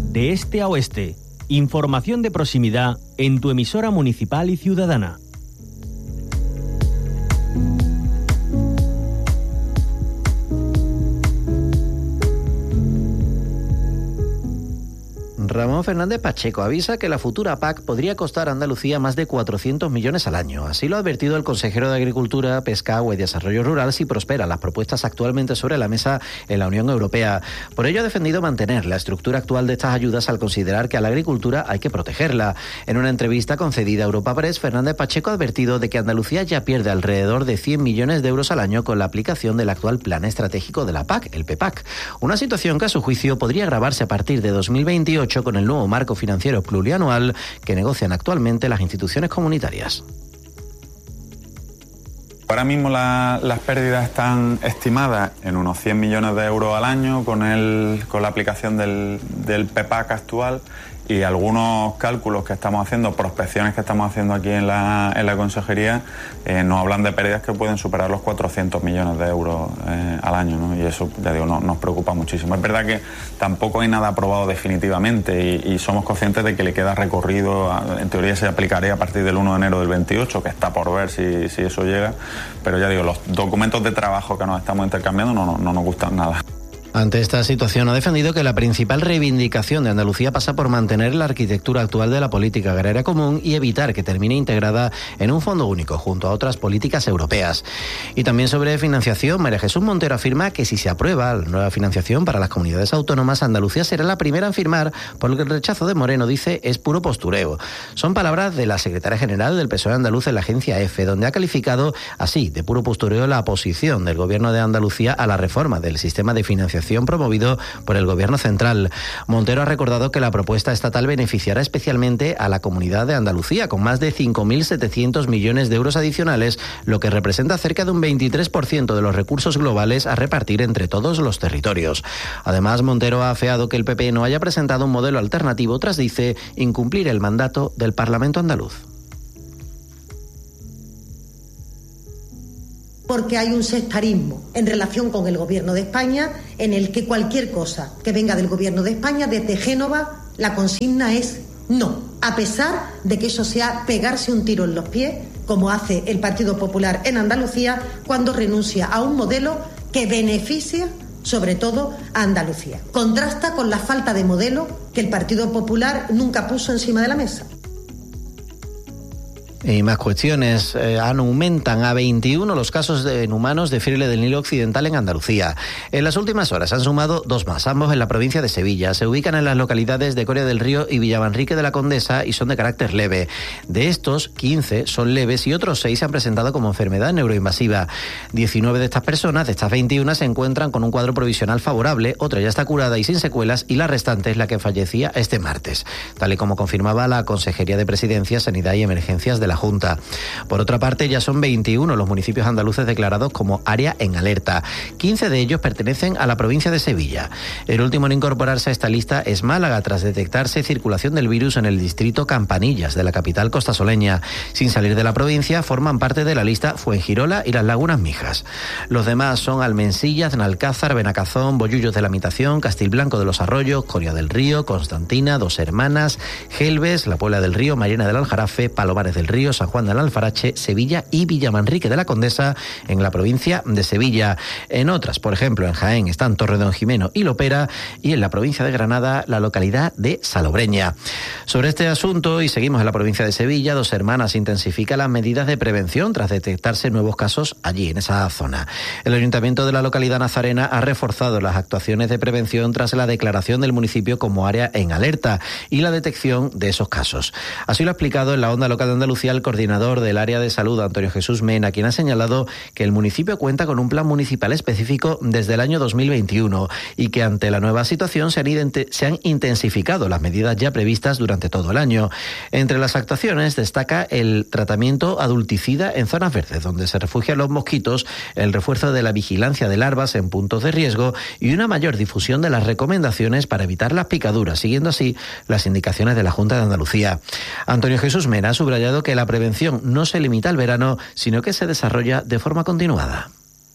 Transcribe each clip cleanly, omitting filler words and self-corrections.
de este a oeste. Información de proximidad en tu emisora municipal y ciudadana. Ramón Fernández Pacheco avisa que la futura PAC podría costar a Andalucía más de 400 millones al año. Así lo ha advertido el consejero de Agricultura, Pesca, Agua y Desarrollo Rural si prosperan las propuestas actualmente sobre la mesa en la Unión Europea. Por ello ha defendido mantener la estructura actual de estas ayudas al considerar que a la agricultura hay que protegerla. En una entrevista concedida a Europa Press, Fernández Pacheco ha advertido de que Andalucía ya pierde alrededor de 100 millones de euros al año con la aplicación del actual Plan Estratégico de la PAC, el PEPAC. Una situación que a su juicio podría agravarse a partir de 2028 con el nuevo marco financiero plurianual que negocian actualmente las instituciones comunitarias. Ahora mismo las pérdidas están estimadas en unos 100 millones de euros al año con la aplicación del PEPAC actual, y algunos cálculos que estamos haciendo, prospecciones que estamos haciendo aquí en la consejería, nos hablan de pérdidas que pueden superar los 400 millones de euros al año, ¿no? Y eso, ya digo, nos preocupa muchísimo. Es verdad que tampoco hay nada aprobado definitivamente y somos conscientes de que le queda recorrido. En teoría se aplicaría a partir del 1 de enero del 28, que está por ver si eso llega, pero ya digo, los documentos de trabajo que nos estamos intercambiando no nos gustan nada. Ante esta situación ha defendido que la principal reivindicación de Andalucía pasa por mantener la arquitectura actual de la política agraria común y evitar que termine integrada en un fondo único junto a otras políticas europeas. Y también sobre financiación, María Jesús Montero afirma que si se aprueba la nueva financiación para las comunidades autónomas, Andalucía será la primera en firmar, por lo que el rechazo de Moreno, dice, es puro postureo. Son palabras de la secretaria general del PSOE andaluz en la agencia EFE, donde ha calificado así de puro postureo la oposición del gobierno de Andalucía a la reforma del sistema de financiación promovido por el Gobierno central. Montero ha recordado que la propuesta estatal beneficiará especialmente a la comunidad de Andalucía, con más de 5.700 millones de euros adicionales, lo que representa cerca de un 23% de los recursos globales a repartir entre todos los territorios. Además, Montero ha afeado que el PP no haya presentado un modelo alternativo tras, dice, incumplir el mandato del Parlamento andaluz. Porque hay un sectarismo en relación con el Gobierno de España, en el que cualquier cosa que venga del Gobierno de España, desde Génova, la consigna es no, a pesar de que eso sea pegarse un tiro en los pies, como hace el Partido Popular en Andalucía, cuando renuncia a un modelo que beneficia sobre todo a Andalucía. Contrasta con la falta de modelo que el Partido Popular nunca puso encima de la mesa. Y más cuestiones. Aumentan a 21 los casos en humanos de fiebre del Nilo Occidental en Andalucía. En las últimas horas han sumado 2 más, ambos en la provincia de Sevilla. Se ubican en las localidades de Coria del Río y Villamanrique de la Condesa y son de carácter leve. De estos, 15 son leves y otros 6 se han presentado como enfermedad neuroinvasiva. 19 de estas personas, de estas 21, se encuentran con un cuadro provisional favorable, otra ya está curada y sin secuelas, y la restante es la que fallecía este martes, tal y como confirmaba la Consejería de Presidencia, Sanidad y Emergencias de la Junta. Por otra parte, ya son 21 los municipios andaluces declarados como área en alerta. 15 de ellos pertenecen a la provincia de Sevilla. El último en incorporarse a esta lista es Málaga, tras detectarse circulación del virus en el distrito Campanillas de la capital costasoleña. Sin salir de la provincia, forman parte de la lista Fuengirola y las Lagunas Mijas. Los demás son Almensillas, Nalcázar, Benacazón, Bollullos de la Mitación, Castilblanco de los Arroyos, Coria del Río, Constantina, Dos Hermanas, Gelbes, La Puebla del Río, Mariana del Aljarafe, Palomares del Río, San Juan del Alfarache, Sevilla y Villamanrique de la Condesa en la provincia de Sevilla. En otras, por ejemplo, en Jaén están Torredonjimeno y Lopera, y en la provincia de Granada la localidad de Salobreña. Sobre este asunto, y seguimos en la provincia de Sevilla, Dos Hermanas intensifica las medidas de prevención tras detectarse nuevos casos allí, en esa zona. El ayuntamiento de la localidad nazarena ha reforzado las actuaciones de prevención tras la declaración del municipio como área en alerta y la detección de esos casos. Así lo ha explicado en la Onda Local de Andalucía el coordinador del área de salud, Antonio Jesús Mena, quien ha señalado que el municipio cuenta con un plan municipal específico desde el año 2021 y que ante la nueva situación se han intensificado las medidas ya previstas durante todo el año. Entre las actuaciones destaca el tratamiento adulticida en zonas verdes, donde se refugian los mosquitos, el refuerzo de la vigilancia de larvas en puntos de riesgo y una mayor difusión de las recomendaciones para evitar las picaduras, siguiendo así las indicaciones de la Junta de Andalucía. Antonio Jesús Mena ha subrayado que la prevención no se limita al verano, sino que se desarrolla de forma continuada.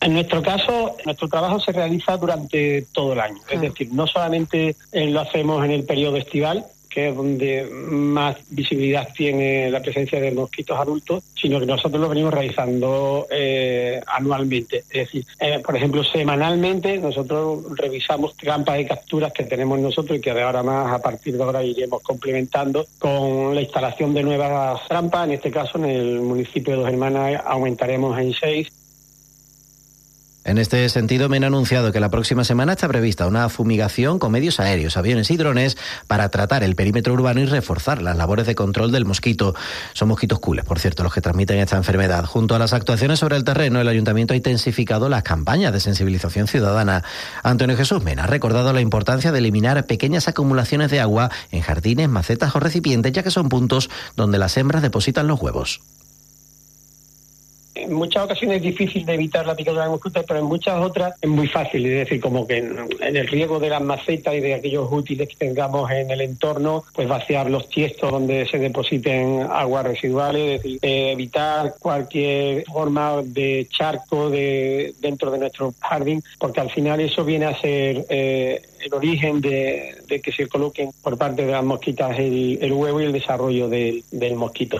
En nuestro caso, nuestro trabajo se realiza durante todo el año. Es decir, no solamente lo hacemos en el periodo estival, que es donde más visibilidad tiene la presencia de mosquitos adultos, sino que nosotros lo venimos realizando anualmente. Es decir, por ejemplo, semanalmente nosotros revisamos trampas de capturas que tenemos nosotros y que de ahora más, a partir de ahora, iremos complementando con la instalación de nuevas trampas. En este caso, en el municipio de Dos Hermanas aumentaremos en 6. En este sentido, me han anunciado que la próxima semana está prevista una fumigación con medios aéreos, aviones y drones para tratar el perímetro urbano y reforzar las labores de control del mosquito. Son mosquitos cules, por cierto, los que transmiten esta enfermedad. Junto a las actuaciones sobre el terreno, el Ayuntamiento ha intensificado las campañas de sensibilización ciudadana. Antonio Jesús Mena ha recordado la importancia de eliminar pequeñas acumulaciones de agua en jardines, macetas o recipientes, ya que son puntos donde las hembras depositan los huevos. En muchas ocasiones es difícil de evitar la picadura de mosquitos, pero en muchas otras es muy fácil. Es decir, como que en el riego de las macetas y de aquellos útiles que tengamos en el entorno, pues vaciar los tiestos donde se depositen aguas residuales, es decir, evitar cualquier forma de charco dentro de nuestro jardín, porque al final eso viene a ser el origen de que se coloquen por parte de las mosquitas el huevo y el desarrollo del mosquito.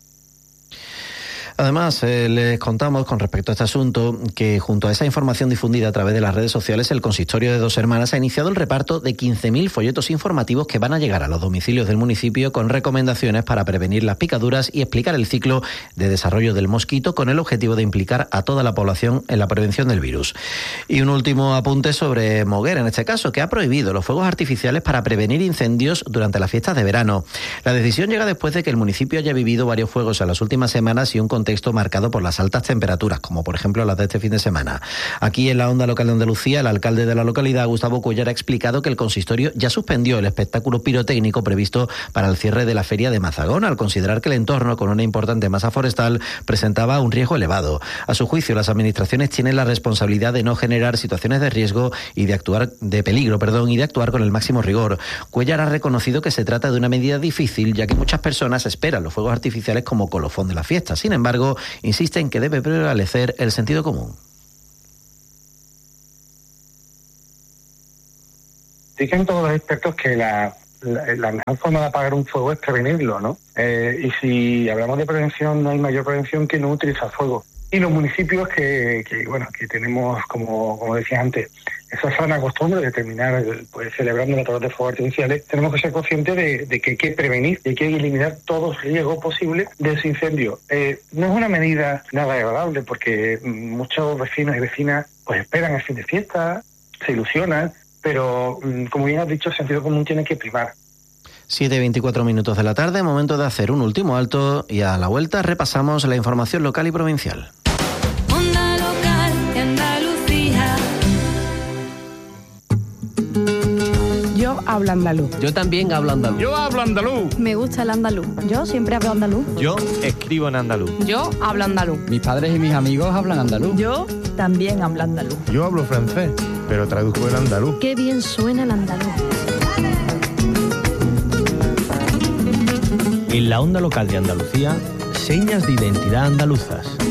Además, les contamos con respecto a este asunto que junto a esa información difundida a través de las redes sociales, el consistorio de Dos Hermanas ha iniciado el reparto de 15.000 folletos informativos que van a llegar a los domicilios del municipio con recomendaciones para prevenir las picaduras y explicar el ciclo de desarrollo del mosquito con el objetivo de implicar a toda la población en la prevención del virus. Y un último apunte sobre Moguer, en este caso, que ha prohibido los fuegos artificiales para prevenir incendios durante las fiestas de verano. La decisión llega después de que el municipio haya vivido varios fuegos en las últimas semanas y un contexto marcado por las altas temperaturas, como por ejemplo las de este fin de semana. Aquí en la Onda Local de Andalucía, el alcalde de la localidad, Gustavo Cuéllar, ha explicado que el consistorio ya suspendió el espectáculo pirotécnico previsto para el cierre de la feria de Mazagón, al considerar que el entorno, con una importante masa forestal, presentaba un riesgo elevado. A su juicio, las administraciones tienen la responsabilidad de no generar situaciones de riesgo y de peligro, y de actuar con el máximo rigor. Cuéllar ha reconocido que se trata de una medida difícil, ya que muchas personas esperan los fuegos artificiales como colofón de la fiesta. Sin embargo, insiste en que debe prevalecer el sentido común. Dicen todos los expertos que la mejor forma de apagar un fuego es prevenirlo, ¿no? Y si hablamos de prevención, no hay mayor prevención que no utilizar fuego. Y los municipios que tenemos, como decía antes, esa sana costumbre de terminar celebrando la de fuegos artificiales, tenemos que ser conscientes de que hay que prevenir, de que hay que eliminar todo riesgo posible de ese incendio. No es una medida nada agradable porque muchos vecinos y vecinas pues esperan el fin de fiesta, se ilusionan, pero como bien has dicho, el sentido común tiene que primar. 7:24 de la tarde, momento de hacer un último alto y a la vuelta repasamos la información local y provincial. Onda Local de Andalucía. Yo hablo andaluz. Yo también hablo andaluz. Yo hablo andaluz. Me gusta el andaluz. Yo siempre hablo andaluz. Yo escribo en andaluz. Yo hablo andaluz. Mis padres y mis amigos hablan andaluz. Yo también hablo andaluz. Yo hablo francés, pero traduzco el andaluz. Qué bien suena el andaluz. En la Onda Local de Andalucía, señas de identidad andaluzas.